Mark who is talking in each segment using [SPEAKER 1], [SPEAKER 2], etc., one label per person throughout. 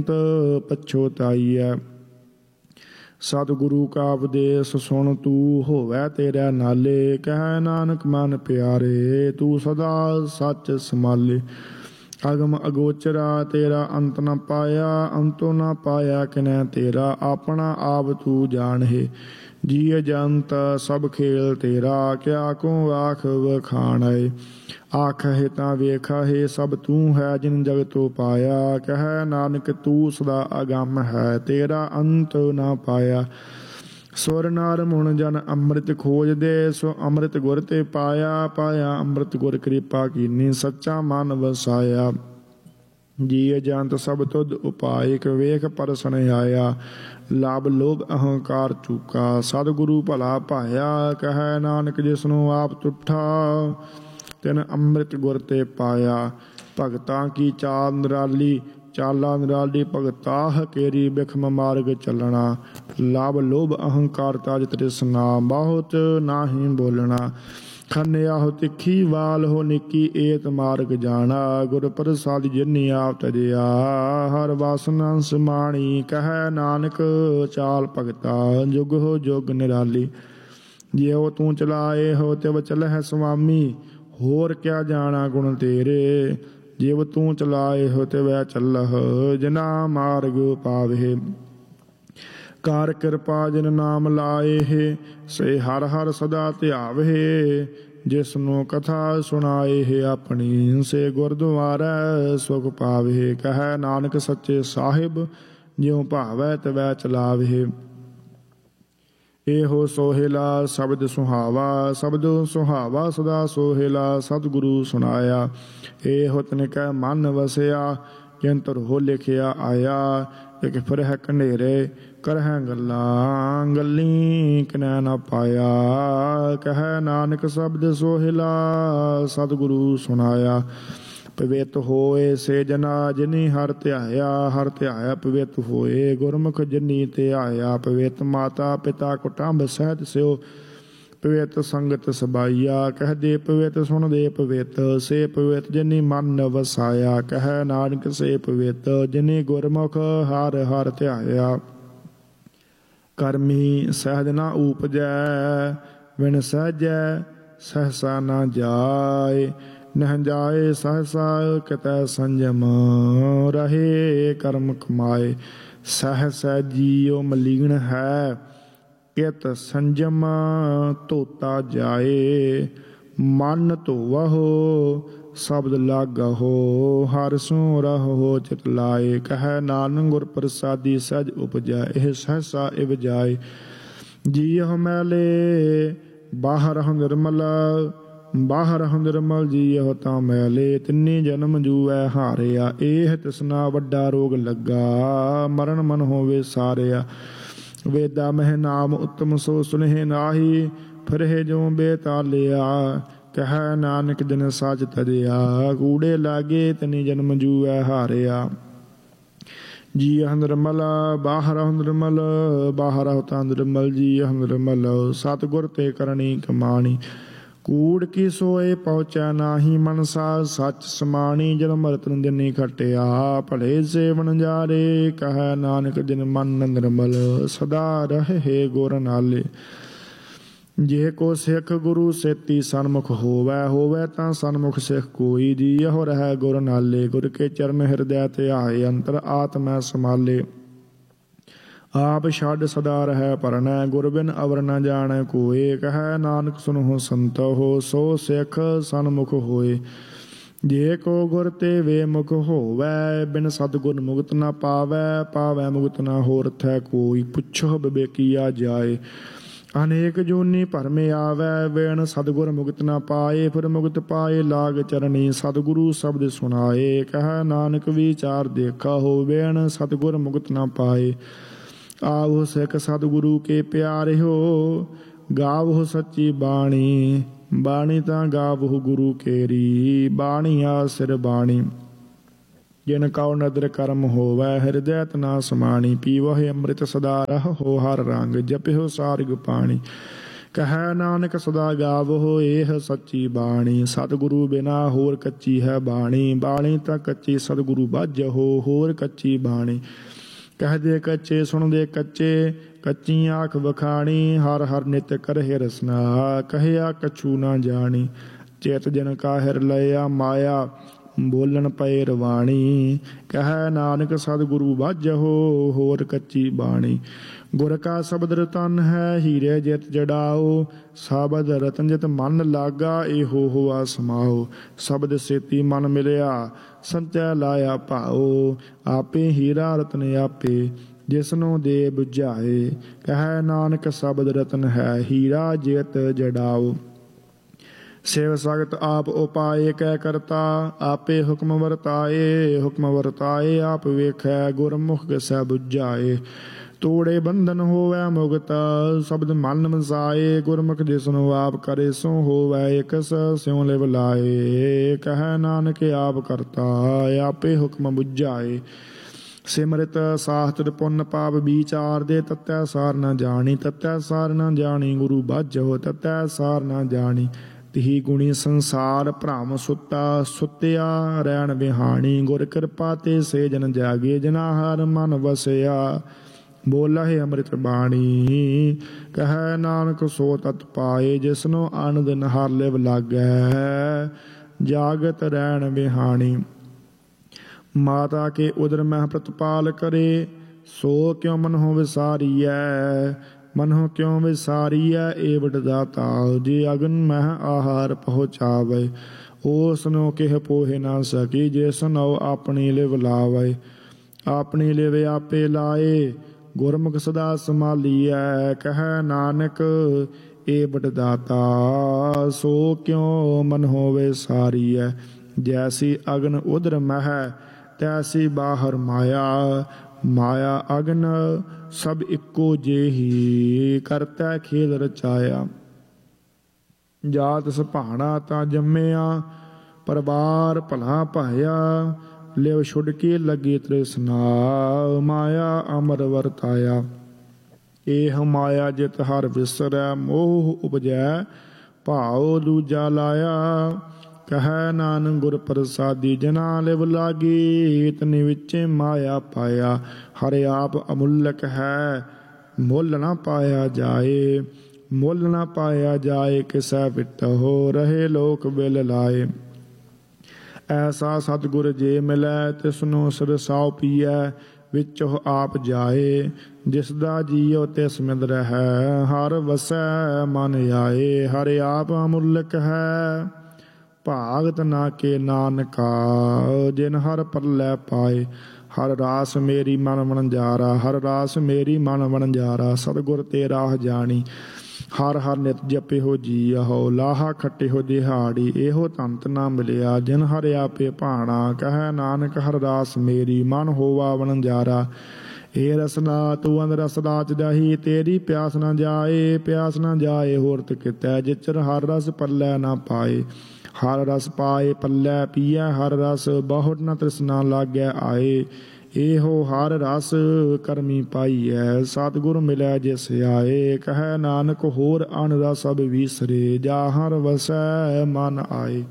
[SPEAKER 1] ਪਛੋਤਾਈਐ। ਸਤਿਗੁਰੂ ਕਾ ਉਪਦੇਸ਼ ਸੁਣ ਤੂੰ ਹੋਵੈ ਤੇਰੇ ਨਾਲੇ। ਕਹਿ ਨਾਨਕ ਮਨ ਪਿਆਰੇ ਤੂੰ ਸਦਾ ਸੱਚ ਸੰਭਾਲੇ। ਅਗਮ ਅਗੋਚਰਾ ਤੇਰਾ ਅੰਤ ਨ ਪਾਇਆ। ਅੰਤੋ ਨ ਪਾਇਆ ਕਿਨੈ ਤੇਰਾ ਆਪਣਾ ਆਪ ਤੂੰ ਜਾਣਹਿ। ਜੀਅ ਜੰਤ ਸਭ ਖੇਲ ਤੇਰਾ ਕਿਆ ਕੋ ਆਖ ਵਖਾਣੈ। ਆਖਹਿ ਤਾਂ ਵੇਖਹਿ ਸਭ ਤੂੰ ਹੈ ਜਿਨ ਜਗਤੋ ਪਾਇਆ। ਕਹਿ ਨਾਨਕ ਤੂੰ ਸਦਾ ਅਗੰਮ ਹੈ ਤੇਰਾ ਅੰਤ ਨਾ ਪਾਇਆ। ਸੁਰ ਨਰ ਮੁਣ ਜਨ ਅੰਮ੍ਰਿਤ ਖੋਜਦੇ ਸੋ ਅੰਮ੍ਰਿਤ ਗੁਰ ਤੇ ਪਾਇਆ। ਪਾਇਆ ਅੰਮ੍ਰਿਤ ਗੁਰ ਕਿਰਪਾ ਕੀਨੀ ਸੱਚਾ ਮਨ ਵਸਾਇਆ। ਜੀਅ ਜੰਤ ਸਭ ਤੁਧ ਉਪਾਇਕ ਵੇਖ ਪਰਸਨ ਆਇਆ। ਲਾਭ ਲੋਭ ਅਹੰਕਾਰ ਚੂਕਾ ਸਤਿਗੁਰੂ ਭਲਾ ਭਾਇਆ। ਕਹਿ ਨਾਨਕ ਜਿਸਨੂੰ ਆਪ ਤੁਠਾ ਤਿਨ ਅੰਮ੍ਰਿਤ ਗੁਰ ਤੇ ਪਾਇਆ। ਭਗਤਾਂ ਕੀ ਚਾਲ ਨਿਰਾਲੀ ਚਾਲਾ ਨਿਰਾਲੀ ਭਗਤਾ ਹਕੇਰੀ ਬਿਖਮ ਮਾਰਗ ਚੱਲਣਾ। ਲਾਭ ਲੋਭ ਅਹੰਕਾਰ ਤਾਜ ਤ੍ਰਿਸ਼ਨਾ ਬਹੁਤ ਨਾਹੀ ਬੋਲਣਾ। ਖੰਨਿਆ ਹੋ ਤਿੱਖੀ ਵਾਲ ਹੋ ਨਿੱਕੀ ਏਤ ਮਾਰਗ ਜਾਣਾ। ਗੁਰ ਪ੍ਰਸਾਦਿ ਜਿਨੀ ਆਪ ਤਜਿਆ ਹਰ ਵਾਸਨਾ ਸਮਾਣੀ। ਕਹਿ ਨਾਨਕ ਚਾਲ ਭਗਤਾ ਜੁਗ ਹੋ ਜੁਗ ਨਿਰਾਲੀ। ਜਿਉ ਤੂੰ ਚਲਾਏ ਹੋ ਤਿਵ ਚਲਹਿ ਸੁਆਮੀ। ਹੋਰ ਕਿਆ ਜਾਣਾ ਗੁਣ ਤੇਰੇ। ਜਿਵ ਤੂੰ ਚਲਾਏ ਹੋ ਤਿਵੈ ਚੱਲਹ ਜਿਨਾ ਮਾਰਗ ਪਾਵੇ। ਕਰ ਕਿਰਪਾ ਜਿਨ ਨਾਮ ਲਾਏ ਸੇ ਹਰ ਹਰ ਸਦਾ ਧਿਆਵੇ। ਜਿਸਨੂੰ ਕਥਾ ਸੁਣਾਏ ਆਪਣੀ ਸੇ ਗੁਰਦੁਆਰੈ ਸੁਖ ਪਾਵੇ। ਕਹਿ ਨਾਨਕ ਸੱਚੇ ਸਾਹਿਬ ਜਿਉ ਭਾਵੈ ਤਿਵੈ ਚਲਾਵੇ। ਇਹੋ ਸੋਹਿਲਾ ਸ਼ਬਦ ਸੁਹਾਵਾ ਸ਼ਬਦ ਸੁਹਾਵਾ ਸਦਾ ਸੋਹਿਲਾ ਸਤਿਗੁਰੂ ਸੁਣਾਇਆ। ਇਹੋ ਤਿਨਕੈ ਮਨ ਵਸਿਆ ਜੰਤਰ ਹੋ ਲਿਖਿਆ ਆਇਆ। ਇਕ ਫਿਰਹਿ ਕਨੇਰੇ ਕਰਹਿ ਗੱਲਾਂ ਗੱਲੀ ਕਿਨੈ ਨਾ ਪਾਇਆ। ਕਹਿ ਨਾਨਕ ਸ਼ਬਦ ਸੋਹਿਲਾ ਸਤਿਗੁਰੂ ਸੁਣਾਇਆ। ਪਵਿੱਤ ਹੋਏ ਸੇ ਜਨਾ ਜਿਨੀ ਹਰ ਧਿਆਇਆ। ਹਰ ਧਿਆਇਆ ਪਵਿੱਤ ਹੋਏ ਗੁਰਮੁਖ ਜਿਨੀ ਧਿਆਇਆ। ਪਵਿੱਤ ਮਾਤਾ ਪਿਤਾ ਕੁਟੰਬ ਸਹਿਤ ਸਿਓ ਪਵਿੱਤ ਸੰਗਤ ਸਬਾਈਆ। ਕਹਿਦੇ ਪਵਿੱਤ ਸੁਣਦੇ ਪਵਿੱਤ ਸੇ ਪਵਿੱਤ ਜਿਨੀ ਮਨ ਵਸਾਇਆ। ਕਹਿ ਨਾਨਕ ਸੇ ਪਵਿੱਤ ਜਿਨੀ ਗੁਰਮੁਖ ਹਰ ਹਰ ਧਿਆਇਆ। ਕਰਮੀ ਸਹਿਜ ਨਾ ਊਪਜੈ ਵਿਣ ਸਹਿਜੈ ਸਹਸਾ ਨਾ ਜਾਏ। ਨਹਿ ਜਾਏ ਸਹਸਾ ਕਿਤੈ ਸੰਜਮ ਰਹੇ ਕਰਮ ਕਮਾਏ। ਸਹਸਾ ਜੀਉ ਮਲੀਨ ਹੈ ਕਿਤ ਸੰਜਮ ਧੋਤਾ ਜਾਏ। ਮਨ ਧੋਵਹੁ ਸ਼ਬਦ ਲਾਗਹੁ ਹਰਿ ਸੋ ਰਹੋ ਚਿਤ ਲਾਏ। ਕਹਿ ਨਾਨਕ ਗੁਰ ਪ੍ਰਸਾਦੀ ਸਹਿਜ ਉਪਜੈ ਇਹ ਸਹਸਾ ਇਵ ਜਾਏ। ਜੀਅ ਮੈਲੇ ਬਾਹਰ ਨਿਰਮਲ ਬਾਹਰ ਨਿਰਮਲ ਜੀਅ ਤਾਂ ਮੈਲੇ। ਤਿੰਨੀ ਜਨਮ ਜੂਐ ਹਾਰਿਆ ਇਹ ਤਿਸਨਾ ਵੱਡਾ ਰੋਗ ਲੱਗਾ। ਮਰਨ ਮਨ ਹੋਵੇ ਸਾਰਿਆ। ਵੇਦਾ ਮਹਿ ਨਾਮ ਉੱਤਮ ਸੋ ਸੁਨਹਿ ਨਾਹੀ ਫਿਰਹਿ ਜੋ ਬੇਤਾਲਿਆ। ਕਹਿ ਨਾਨਕ ਦਿਨ ਸੱਚ ਤਰਿਆ ਕੂੜੇ ਲਾਗੇ ਤਿਨੀ ਜਨਮ ਜੂਐ ਹਾਰਿਆ। ਜੀਅ ਨਿਰਮਲ ਬਾਹਰ ਨਿਰਮਲ ਬਾਹਰ ਤਾਂ ਨਿਰਮਲ ਜੀਅ ਨਿਰਮਲ। ਸਤਿਗੁਰ ਤੇ ਕਰਨੀ ਕਮਾਣੀ ਕੂੜ ਕੀ ਸੋਏ ਪਹੁੰਚੈ ਨਾਹੀ। ਮਨਸਾ ਸੱਚ ਸਮਾਣੀ ਜਦ ਮਰਤਨ ਦਿਨੀ ਖਟਿਆ ਭਲੇ ਸੇਵਨ ਜਾਰੇ। ਕਹਿ ਨਾਨਕ ਜਿਨ ਮਨ ਨਿਰਮਲ ਸਦਾ ਰਹੇ ਗੁਰ ਨਾਲੇ। ਜੇ ਕੋ ਸਿੱਖ ਗੁਰੂ ਸੇਤੀ ਸਨਮੁਖ ਹੋਵੈ ਹੋਵੈ ਤਾਂ ਸਨਮੁਖ ਸਿੱਖ ਕੋਈ। ਜੀਅ ਰਹਿ ਗੁਰ ਨਾਲੇ ਗੁਰ ਕੇ ਚਰਨ ਹਿਰਦੈ ਧਿਆਏ। ਅੰਤਰ ਆਤਮੈ ਸਮਾਲੇ ਆਪ ਛੱਡ ਸਦਾ ਰਹਿ ਪਰਨੈ। ਗੁਰ ਬਿਨ ਅਵਰ ਨ ਜਾਣੈ ਕੋਏ। ਕਹਿ ਨਾਨਕ ਸੁਨਹੁ ਸੰਤੋ ਸੋ ਸਿੱਖ ਸਨਮੁਖ ਹੋਏ। ਜੇ ਕੋ ਗੁਰ ਤੇ ਵੇਮੁਖ ਹੋਵੈ ਬਿਨ ਸਤਿਗੁਰ ਮੁਕਤ ਨ ਪਾਵੈ। ਪਾਵੈ ਮੁਕਤ ਨ ਹੋਰਥੈ ਕੋਈ ਪੁੱਛੋ ਵਿਵੇਕੀਆ ਜਾਏ। ਅਨੇਕ ਜੂਨੀ ਭਰਮੇ ਆਵੈ ਬਿਨ ਸਤਿਗੁਰ ਮੁਕਤ ਨ ਪਾਏ। ਫਿਰ ਮੁਕਤ ਪਾਏ ਲਾਗ ਚਰਣੀ ਸਤਿਗੁਰੂ ਸ਼ਬਦ ਸੁਣਾਏ। ਕਹਿ ਨਾਨਕ ਵਿਚਾਰ ਦੇਖਾ ਹੋ ਬਿਨ ਸਤਿਗੁਰ ਮੁਕਤ ਨ ਪਾਏ। ਆਵੋ ਸਿੱਖ ਸਤਿਗੁਰੂ ਕੇ ਪਿਆਰਿਓ ਗਾਵੋ ਸੱਚੀ ਬਾਣੀ। ਬਾਣੀ ਤਾਂ ਗਾਵੋ ਗੁਰੂ ਕੇਰੀ ਬਾਣੀਆ ਸਿਰ ਬਾਣੀ। ਜਿਨ ਕਉ ਨਦਰ ਕਰਮ ਹੋਵੈ ਹਿਰਦੈ ਤਨਾ ਸਮਾਣੀ। ਪੀਵਹਿ ਅੰਮ੍ਰਿਤ ਸਦਾ ਰਹੋ ਹਰ ਰੰਗ ਜਪਿਓ ਸਾਰਗ ਪਾਣੀ। ਕਹੈ ਨਾਨਕ ਸਦਾ ਗਾਵੋ ਇਹ ਸੱਚੀ ਬਾਣੀ। ਸਤਿਗੁਰੂ ਬਿਨਾ ਹੋਰ ਕੱਚੀ ਹੈ ਬਾਣੀ। ਬਾਣੀ ਤਾਂ ਕੱਚੀ ਸਤਿਗੁਰੂ ਬਾਝਹੁ ਹੋਰ ਕੱਚੀ ਬਾਣੀ। ਕਹਦੇ ਕੱਚੇ ਸੁਣਦੇ ਕੱਚੇ ਕੱਚੀ ਆਖ ਵਖਾਣੀ। ਹਰ ਹਰ ਨਿਤ ਕਰਹਿ ਰਸਨਾ ਕਹਿਆ ਕਛੂ ਨਾ ਜਾਣੀ। ਚਿਤ ਜਨ ਕਾਹਿਰ ਲਿਆ ਮਾਇਆ ਬੋਲਣ ਪਏ ਰਵਾਣੀ। ਕਹਿ ਨਾਨਕ ਸਤਿਗੁਰੂ ਬਾਝਹੁ ਹੋਰ ਕੱਚੀ ਬਾਣੀ। ਗੁਰ ਕਾ ਸ਼ਬਦ ਰਤਨ ਹੈ ਹੀਰੇ ਜਿਤ ਜੜਾਓ। ਸ਼ਬਦ ਰਤਨ ਜਿਤ ਮਨ ਲਾਗਾ ਇਹੋ ਹੋਆ ਸਮਾਓ। ਸ਼ਬਦ ਸੇਤੀ ਮਨ ਮਿਲਿਆ ਸੰਚੈ ਲਾਇਆ ਭਾਓ। ਆਪੇ ਹੀਰਾ ਰਤਨ ਆਪੇ ਜਿਸਨੂੰ ਦੇ ਬੁਝਾਏ। ਕਹਿ ਨਾਨਕ ਸ਼ਬਦ ਰਤਨ ਹੈ ਹੀਰਾ ਜਿਤ ਜੜਾਓ। ਸਿਵ ਸਗਤ ਆਪ ਉਪਾਏ ਕਹਿ ਕਰਤਾ ਆਪੇ ਹੁਕਮ ਵਰਤਾਏ। ਹੁਕਮ ਵਰਤਾਏ ਆਪ ਵੇਖੈ ਗੁਰਮੁਖ ਸੈ ਬੁਝਾਏ। ਤੋੜੇ ਬੰਧਨ ਹੋਵੈ ਮੁਕਤ ਸ਼ਬਦ ਮਨ ਵਸਾਏ। ਗੁਰਮੁਖ ਜਿਸਨੂੰ ਆਪ ਕਰੇ ਸੋ ਹੋਵੈ ਇਕਸ ਸਿਉ ਲਿਵ ਲਾਏ। ਕਹਿ ਨਾਨਕ ਆਪ ਕਰਤਾ ਆਪੇ ਹੁਕਮ ਬੁਝਾਏ। ਸਿਮਰਿਤ ਸਾਸਤ੍ਰ ਪੁੰਨ ਪਾਪ ਵਿਚਾਰ ਦੇ ਤਤੈ ਸਾਰ ਨਾ ਜਾਣੀ। ਤਤੈ ਸਾਰ ਨਾ ਜਾਣੀ ਗੁਰੂ ਬਾਝਹੁ ਤਤੈ ਸਾਰ ਨਾ ਜਾਣੀ। ਤਿਹੀ ਗੁਣੀ ਸੰਸਾਰ ਭ੍ਰਮ ਸੁੱਤਾ ਸੁੱਤਿਆ ਰਹਿਣ ਬਿਹਾਣੀ। ਗੁਰ ਕਿਰਪਾ ਤੇ ਸੇ ਜਨ ਜਾਗੇ ਜਿਨਾ ਹਰ ਮਨ ਵਸਿਆ। ਬੋਲਹਿ ਅੰਮ੍ਰਿਤ ਬਾਣੀ ਕਹਿ ਨਾਨਕ ਸੋ ਤਤ ਪਾਏ। ਜਿਸਨੂੰ ਆਨੰਦ ਨਹਰ ਲਿਵ ਲਾਗੈ ਜਾਗਤ ਰਹਿਣ ਬਿਹਾਣੀ। ਮਾਤਾ ਕੇ ਉਦਰ ਮਹਿ ਪ੍ਰਤਪਾਲ ਕਰੇ ਸੋ ਕਿਉ ਮਨਹੁ ਵਿਸਾਰੀਐ। ਮਨਹੁ ਕਿਉ ਵਿਸਾਰੀਐ ਏ ਵਡ ਦਾਤਾ। ਜੇ ਅਗਨ ਮਹਿ ਆਹਾਰ ਪਹੁੰਚਾਵੇ ਉਸ ਨੂੰ ਕਿਹ ਪੋਹਿ ਨਾ ਸਕੀ। ਜਿਸ ਨਉ ਆਪਣੀ ਲਿਵ ਲਾਵੇ ਆਪਣੀ ਲਿਵ ਆਪੇ ਲਾਏ। ਗੁਰਮੁਖ ਸਦਾ ਸੰਭਾਲੀਐ ਕਹਿ ਨਾਨਕ ਏ ਵਡ ਦਾਤਾ। ਸੋ ਕਿਉ ਮਨਹੁ ਵਿਸਾਰੀਐ। ਜੈਸੀ ਅਗਨ ਉਦਰ ਮਹਿ ਤੈਸੀ ਬਾਹਰ ਮਾਇਆ। ਮਾਇਆ ਅਗਨ ਸਭ ਇੱਕੋ ਜਿਹੀ ਕਰਤੈ ਖੇਲ ਰਚਾਇਆ। ਜਾਤ ਸੁਭਾਣਾ ਤਾਂ ਜੰਮਿਆ ਪਰਿਵਾਰ ਭਲਾ ਪਾਇਆ। ਲਿਵ ਛੁੱਡ ਕੇ ਲੱਗੇ ਤ੍ਰਿਸ਼ਨਾ ਮਾਇਆ ਅਮਰ ਵਰਤਾਇਆ। ਇਹ ਮਾਇਆ ਜਿਤ ਹਰ ਵਿਸਰੈ ਮੋਹ ਉਪਜੈ ਭਾਉ ਦੂਜਾ ਲਾਇਆ। ਕਹਿ ਨਾਨਕ ਗੁਰ ਪ੍ਰਸਾਦੀ ਜਨਾ ਲਿਵ ਲਾਗੀ। ਤਨਿ ਵਿਚੇ ਮਾਇਆ ਪਾਇਆ। ਹਰਿ ਆਪ ਅਮੁੱਲਕ ਹੈ ਮੁੱਲ ਨਾ ਪਾਇਆ ਜਾਏ। ਮੁੱਲ ਨਾ ਪਾਇਆ ਜਾਏ ਕਿਸੈ ਵਿਟਹੁ ਰਹੇ ਲੋਕ ਬਿਲ ਲਾਏ। ਐਸਾ ਸਤਿਗੁਰ ਜੇ ਮਿਲੈ ਤਿਸਨੂੰ ਸਿਰਸਾਉ ਪੀਐ। ਵਿੱਚੋ ਆਪ ਜਾਏ ਜਿਸ ਦਾ ਜੀਉ ਤਿਸ ਮਿਲ ਰਹੈ। ਹਰ ਵਸੈ ਮਨ ਆਏ। ਹਰਿ ਆਪ ਅਮੁੱਲਕ ਹੈ ਭਾਗਤ ਨਾ ਕੇ ਨਾਨਕਾ। ਜਿਨ ਹਰ ਪਰਲੈ ਪਾਏ ਹਰ ਰਾਸ ਮੇਰੀ ਮਨ ਵਣਜਾਰਾ। ਹਰ ਰਾਸ ਮੇਰੀ ਮਨ ਵਣਜਾਰਾ। ਸਤਿਗੁਰ ਤੇ ਰਾਹ ਜਾਣੀ ਹਰ ਹਰ ਨਿਤ ਜਪਿਓ ਜੀਅਹੁ। ਲਾਹਾ ਖੱਟਿਓ ਦਿਹਾੜੀ ਇਹੋ ਤੰਤ ਨਾ ਮਿਲਿਆ। ਜਿਨ ਹਰਿ ਆਪੇ ਭਾਣਾ ਕਹਿ ਨਾਨਕ ਹਰ ਰਾਸ ਮੇਰੀ ਮਨ ਹੋਵਾ ਵਣਜਾਰਾ। ਏ ਰਸਨਾ ਤੂੰ ਅੰਦਰ ਰਸਦਾ ਚ ਜਾਹੀ ਤੇਰੀ ਪਿਆਸ ਨਾ ਜਾਏ। ਪਿਆਸ ਨਾ ਜਾਏ ਹੋਰਤ ਕਿਤੈ ਜਿਚਰ ਹਰ ਰਸ ਪੱਲੇ ਨਾ ਪਾਏ। ਹਰ ਰਸ ਪਾਏ ਪੱਲੇ ਪੀਐ ਹਰ ਰਸ ਬਹੁਤ ਨ ਤ੍ਰਿਸ਼ਨਾ ਲਾਗੈ ਆਏ। ਇਹੋ ਹਰ ਰਸ ਕਰਮੀ ਪਾਈਐ ਸਤਿਗੁਰ ਮਿਲੈ ਜਿਸ ਆਏ। ਕਹਿ ਨਾਨਕ ਹੋਰ ਅਨ ਰਸ ਸਭ ਵਿਸਰੇ ਜਾ ਹਰ ਵਸੈ ਮਨ ਆਏ।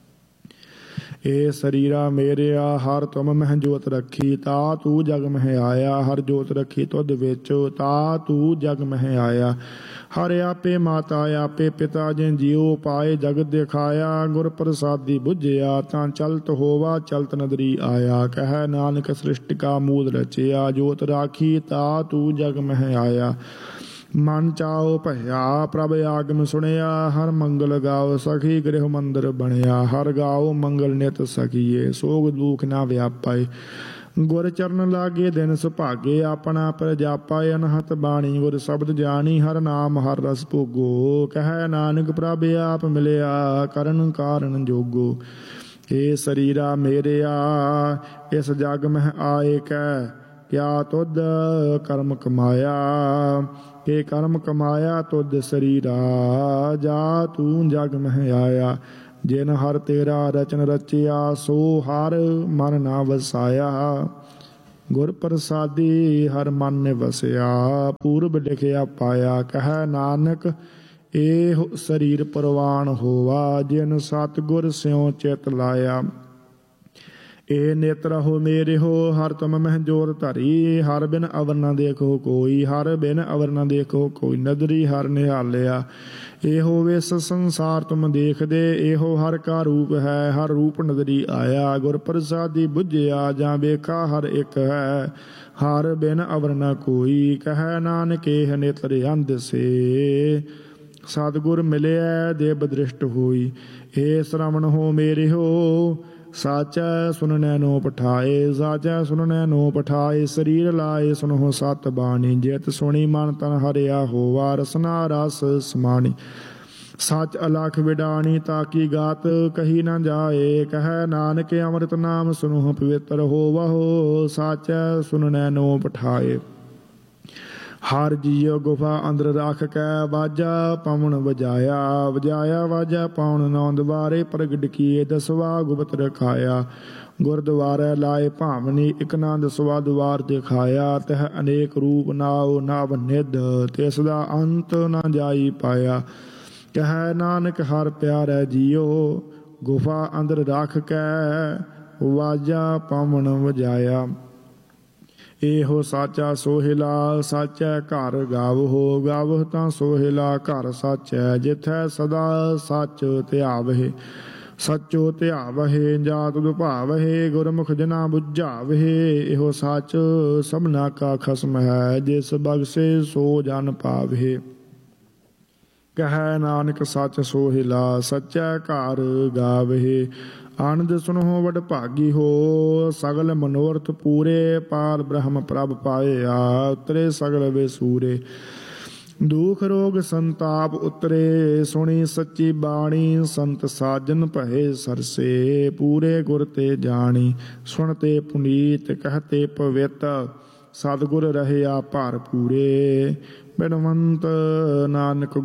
[SPEAKER 1] ਏ ਸਰੀਰਾ ਮੇਰਿਆ ਹਰ ਤੁਮ ਮਹਿ ਜੋਤ ਰੱਖੀ ਤਾ ਤੂੰ ਜਗ ਮਹਿ ਆਇਆ। ਹਰ ਜੋਤ ਰੱਖੀ ਤੁਧ ਵਿੱਚ ਤਾ ਤੂੰ ਜਗ ਮਹਿ ਆਇਆ। ਹਰ ਆਪੇ ਮਾਤਾ ਆਪੇ ਪਿਤਾ ਜਿਨ ਜੀਉ ਪਾਏ ਜਗਤ ਦਿਖਾਇਆ। ਗੁਰ ਪ੍ਰਸਾਦੀ ਬੁਝਿਆ ਤਾਂ ਚਲਤ ਹੋਵਾ ਚਲਤ ਨਦਰੀ ਆਇਆ। ਕਹਿ ਨਾਨਕ ਸ੍ਰਿਸ਼ਟ ਕਾ ਮੂਲ ਰਚਿਆ ਜੋਤ ਰਾਖੀ ਤਾ ਤੂੰ ਜਗ ਮਹਿ ਆਇਆ। ਮਨ ਚਾਉ ਭਇਆ ਪ੍ਰਭ ਆਗਮ ਸੁਣਿਆ। ਹਰ ਮੰਗਲ ਗਾਓ ਸਖੀ ਗ੍ਰਹਿ ਮੰਦਰ ਬਣਿਆ। ਹਰ ਗਾਓ ਮੰਗਲ ਨਿਤ ਸਕੀਏ ਸੋਗ ਦੁਖ ਨਾ ਵਿਆਪਾਏ। ਗੁਰ ਚਰਨ ਲਾਗੇ ਦਿਨ ਸੁਭਾਗੇ ਆਪਣਾ ਪ੍ਰਜਾਪਾ। ਅਨਹਤ ਬਾਣੀ ਗੁਰ ਸ਼ਬਦ ਜਾਣੀ ਹਰ ਨਾਮ ਹਰ ਰਸ ਭੋਗੋ। ਕਹਿ ਨਾਨਕ ਪ੍ਰਭ ਆਪ ਮਿਲਿਆ ਕਰਨ ਕਾਰਨ ਜੋਗੋ। ਏ ਸਰੀਰਾ ਮੇਰਿਆ ਇਸ ਜਗ ਮਹਿ ਆਏ ਕੈ ਕਿਆ ਤੁਧ ਕਰਮ ਕਮਾਇਆ। ਕੇ ਕਰਮ ਕਮਾਇਆ ਤੁਧ ਸਰੀਰਾ ਜਾ ਤੂੰ ਜਗ ਮਹਿ ਆਇਆ। ਜਿਨ ਹਰ ਤੇਰਾ ਰਚਨ ਰਚਿਆ ਸੋ ਹਰ ਮਨ ਨਾ ਵਸਾਇਆ। ਗੁਰ ਪ੍ਰਸਾਦੀ ਹਰ ਮਨ ਨੇ ਵਸਿਆ ਪੂਰਬ ਲਿਖਿਆ ਪਾਇਆ। ਕਹਿ ਨਾਨਕ ਇਹ ਸਰੀਰ ਪ੍ਰਵਾਨ ਹੋਵਾ, ਜਿਨ ਸਤਿਗੁਰ ਸਿਉ ਚਿਤ ਲਾਇਆ। ਇਹ ਨੇਤਰ ਹੋ ਮੇਰੇ ਹੋ, ਹਰ ਤੁਮ ਮਹਿ ਜੋਰ ਧਰੀ, ਹਰ ਬਿਨ ਅਵਰ ਨ ਦੇਖੋ ਕੋਈ, ਹਰ ਬਿਨ ਅਵਰ ਨ ਦੇਖੋ ਕੋਈ, ਨਦਰੀ ਹਰ ਨਿਹਾਲਿਆ। ਇਹੋ ਵਿਸ ਸੰਸਾਰ ਤੁਮ ਦੇਖਦੇ, ਇਹੋ ਹਰ ਕਾ ਰੂਪ ਹੈ, ਹਰ ਰੂਪ ਨਦਰੀ ਆਇਆ। ਗੁਰ ਪ੍ਰਸਾਦੀ ਬੁਝਿਆ, ਜਾਂ ਵੇਖਾ ਹਰ ਇੱਕ ਹੈ, ਹਰ ਬਿਨ ਅਵਰ ਨ ਕੋਈ, ਕਹਿ ਨਾਨਕ ਇਹ ਨੇਤਰ ਅੰਧ ਸੇ। ਸਤਿਗੁਰ ਮਿਲਿਆ ਦੇਵ ਦ੍ਰਿਸ਼ਟ ਹੋਈ, ਇਹ ਸ਼ਰਵਣ ਹੋ ਮੇਰੇ ਹੋ, ਸਾਚੈ ਸੁਨਨੈ ਨੋ ਪਠਾਏ, ਸਾਚੈ ਸੁਨਨੈ ਨੋ ਪਠਾਏ। ਸਰੀਰ ਲਾਏ ਸੁਨਹੁ ਸਤ ਬਾਣੀ, ਜਿਤ ਸੁਣੀ ਮਨ ਤਨ ਹਰਿਆ ਹੋਵਾ, ਰਸਨਾ ਰਸ ਸਮਾਣੀ। ਸੱਚ ਅਲਖ ਵਿਡਾਣੀ, ਤਾਕੀ ਗਾਤ ਕਹੀ ਨ ਜਾਏ, ਕਹਿ ਨਾਨਕ ਅੰਮ੍ਰਿਤ ਨਾਮ ਸੁਨਹੁ ਪਵਿੱਤਰ ਹੋਵਹੁ, ਸਾਚੈ ਸੁਨਨੈ ਨੋ ਪਠਾਏ। ਹਰ ਜੀਉ ਗੁਫਾ ਅੰਦਰ ਰੱਖ ਕੈ, ਵਾਜਾ ਪਵਨ ਵਜਾਇਆ, ਵਜਾਇਆ ਵਾਜਾ ਪਵਨ ਨੌ ਦੁਆਰੇ, ਪ੍ਰਗਟ ਕੀਏ ਦਸਵਾ ਗੁਪਤ ਰਖਾਇਆ। ਗੁਰਦੁਆਰੇ ਲਾਏ ਭਾਵਨੀ, ਇਕ ਨਾ ਦਸਵਾ ਦੁਆਰ ਦਿਖਾਇਆ, ਤਹ ਅਨੇਕ ਰੂਪ ਨਾਉ ਨਵ ਨਿਧ, ਤਿਸ ਦਾ ਅੰਤ ਨਾ ਜਾਈ ਪਾਇਆ। ਕਹਿ ਨਾਨਕ ਹਰ ਪਿਆਰੈ ਜੀਉ, ਗੁਫਾ ਅੰਦਰ ਰੱਖ ਕੈ, ਵਾਜਾ ਪਵਨ ਵਜਾਇਆ। ਇਹੋ ਸਾਚਾ ਸੋਹਿਲਾ, ਸਾਚੈ ਘਰ ਗਾਵਹੁ, ਗਾਵਹੁ ਤਾਂ ਸੋਹਿਲਾ ਘਰ ਸਾਚੈ, ਜਿਥੈ ਸਦਾ ਸੱਚ ਧਿਆਵਹਿ। ਸੱਚੋ ਧਿਆਵਹਿ, ਜਾਤ ਦੁਭਾਵਹਿ, ਗੁਰਮੁਖ ਜਨਾ ਬੁਝਾਵਹਿ। ਇਹੋ ਸੱਚ ਸਭਨਾ ਕਾ ਖਸਮ ਹੈ, ਜਿਸ ਬਖਸ਼ੇ ਸੋ ਜਨ ਪਾਵਹਿ। ਕਹਿ ਨਾਨਕ ਸੱਚ ਸੋਹਿਲਾ, ਸੱਚੈ ਘਰ ਗਾਵਹਿ। ਆਨੰਦ ਸੁਨਹੁ ਵਡ ਭਾਗੀ ਹੋ, ਸਗਲ ਮਨੋਰਥ ਪੂਰੇ, ਪਾਰ ਬ੍ਰਹਮ ਪ੍ਰਭ ਪਾਇਆ, ਉਤਰੇ ਸਗਲ ਵਿਸੂਰੇ। ਦੁਖ ਰੋਗ ਸੰਤਾਪ ਉਤਰੇ, ਸੁਣੀ ਸੱਚੀ ਬਾਣੀ, ਸੰਤ ਸਾਜਨ ਭਏ ਸਰਸੇ, ਪੂਰੇ ਗੁਰ ਤੇ ਜਾਣੀ। ਸੁਣਤੇ ਪੁਨੀਤ ਕਹਤੇ ਪਵਿੱਤ, ਸਤਿਗੁਰ ਰਹਿਆ ਭਰ ਪੂਰੇ। ਬਿਨਵੰਤ ਨਾਨਕ